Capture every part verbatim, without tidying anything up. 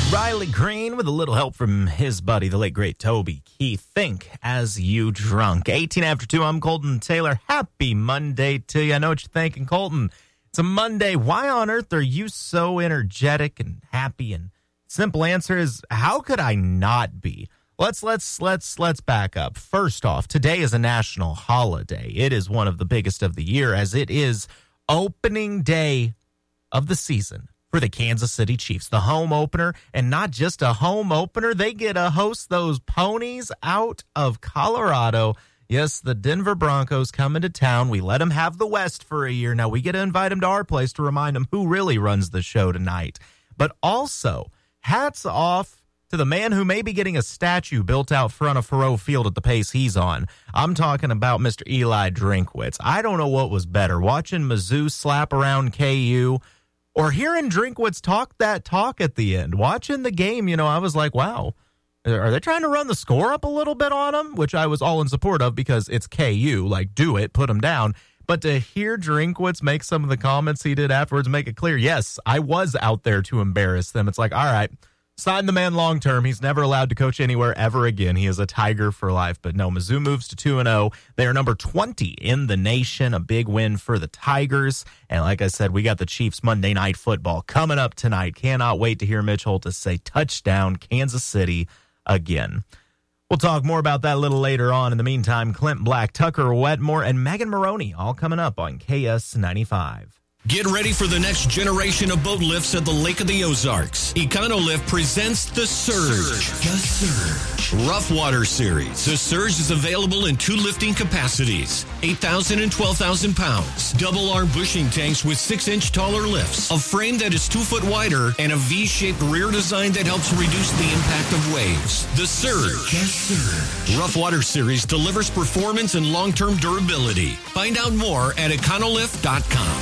Riley Green with a little help from his buddy, the late, great Toby Keith. Think As You Drunk. eighteen after two, I'm Colton Taylor. Happy Monday to you. I know what you're thinking, Colton. It's a Monday. Why on earth are you so energetic and happy? And simple answer is, how could I not be? Let's let's let's let's back up. First off, today is a national holiday. It is one of the biggest of the year, as it is opening day of the season for the Kansas City Chiefs, the home opener. And not just a home opener, they get to host those ponies out of Colorado. Yes, the Denver Broncos come into town. We let them have the West for a year. Now we get to invite them to our place to remind them who really runs the show tonight. But also, hats off to the man who may be getting a statue built out front of Faurot Field at the pace he's on. I'm talking about Mister Eli Drinkwitz. I don't know what was better, watching Mizzou slap around K U or hearing Drinkwitz talk that talk at the end. Watching the game, you know, I was like, wow, are they trying to run the score up a little bit on him? Which I was all in support of because it's K U. Like, do it, put him down. But to hear Drinkwitz make some of the comments he did afterwards make it clear, yes, I was out there to embarrass them. It's like, all right, sign the man long term. He's never allowed to coach anywhere ever again. He is a Tiger for life. But no, Mizzou moves to two and oh. They are number twenty in the nation. A big win for the Tigers. And like I said, we got the Chiefs Monday Night Football coming up tonight. Cannot wait to hear Mitch Holthus say touchdown Kansas City again. We'll talk more about that a little later on. In the meantime, Clint Black, Tucker Wetmore, and Megan Maroney all coming up on K S ninety-five. Get ready for the next generation of boat lifts at the Lake of the Ozarks. Econolift presents The Surge. The Surge. Rough Water Series. The Surge is available in two lifting capacities, eight thousand and twelve thousand pounds. Double arm bushing tanks with six inch taller lifts, a frame that is two foot wider, and a V-shaped rear design that helps reduce the impact of waves. The Surge. The Surge. Rough Water Series delivers performance and long-term durability. Find out more at econolift dot com.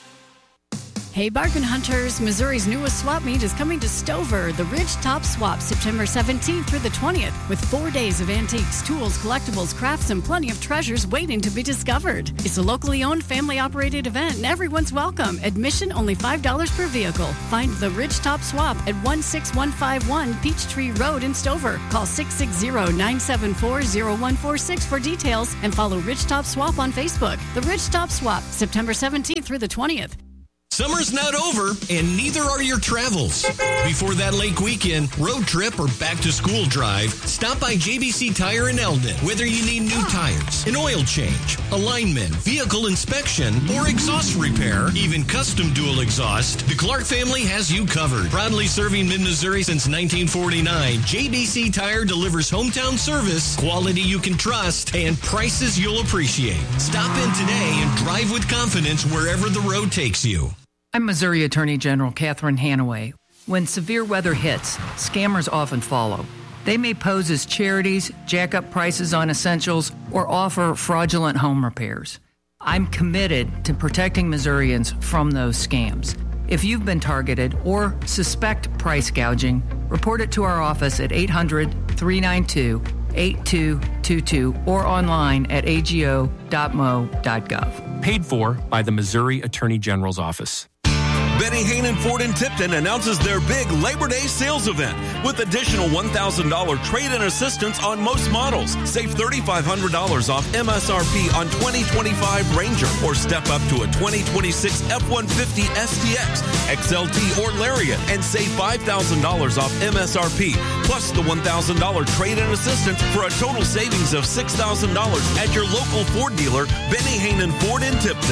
Hey, bargain hunters, Missouri's newest swap meet is coming to Stover, the Ridge Top Swap, September seventeenth through the twentieth, with four days of antiques, tools, collectibles, crafts, and plenty of treasures waiting to be discovered. It's a locally owned, family-operated event, and everyone's welcome. Admission only five dollars per vehicle. Find the Ridge Top Swap at one six one five one Peachtree Road in Stover. Call six six zero, nine seven four, zero one four six for details, and follow Ridge Top Swap on Facebook. The Ridge Top Swap, September seventeenth through the twentieth. Summer's not over, and neither are your travels. Before that lake weekend, road trip, or back-to-school drive, stop by J B C Tire in Eldon. Whether you need new tires, an oil change, alignment, vehicle inspection, or exhaust repair, even custom dual exhaust, the Clark family has you covered. Proudly serving mid-Missouri since nineteen forty-nine, J B C Tire delivers hometown service, quality you can trust, and prices you'll appreciate. Stop in today and drive with confidence wherever the road takes you. I'm Missouri Attorney General Catherine Hanaway. When severe weather hits, scammers often follow. They may pose as charities, jack up prices on essentials, or offer fraudulent home repairs. I'm committed to protecting Missourians from those scams. If you've been targeted or suspect price gouging, report it to our office at eight hundred, three nine two, eight two two two or online at a g o dot m o dot gov. Paid for by the Missouri Attorney General's Office. Benny Hannon Ford in Tipton announces their big Labor Day sales event with additional one thousand dollars trade-in assistance on most models. Save three thousand five hundred dollars off M S R P on twenty twenty-five Ranger, or step up to a twenty twenty-six F one fifty S T X, X L T, or Lariat, and save five thousand dollars off M S R P, plus the one thousand dollars trade-in assistance for a total savings of six thousand dollars at your local Ford dealer, Benny Hannon Ford in Tipton.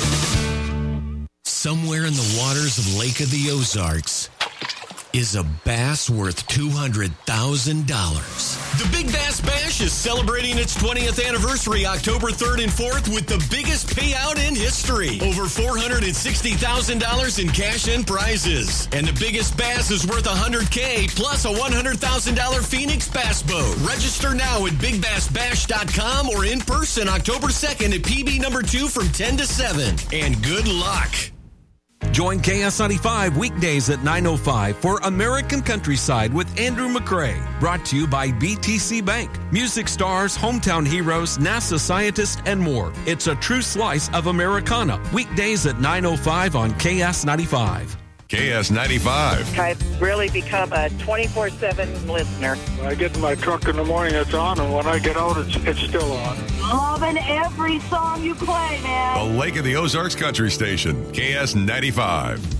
Somewhere in the waters of Lake of the Ozarks is a bass worth two hundred thousand dollars. The Big Bass Bash is celebrating its twentieth anniversary October third and fourth with the biggest payout in history. Over four hundred sixty thousand dollars in cash and prizes. And the biggest bass is worth one hundred thousand dollars plus a one hundred thousand dollars Phoenix Bass Boat. Register now at big bass bash dot com or in person October second at P B number two from ten to seven. And good luck. Join K S ninety-five weekdays at nine oh five for American Countryside with Andrew McCrae. Brought to you by B T C Bank, music stars, hometown heroes, NASA scientists, and more. It's a true slice of Americana. Weekdays at nine oh five on K S ninety-five. K S ninety-five. I've really become a twenty-four seven listener. When I get in my truck in the morning, it's on, and when I get out, it's, it's still on. Loving every song you play, man. The Lake of the Ozarks Country Station, K S ninety-five.